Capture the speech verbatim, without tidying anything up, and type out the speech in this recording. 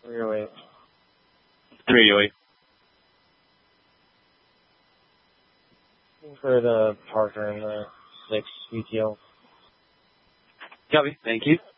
three oh eight. three oh eight. For the Parker and the six B T O. Copy. Thank you.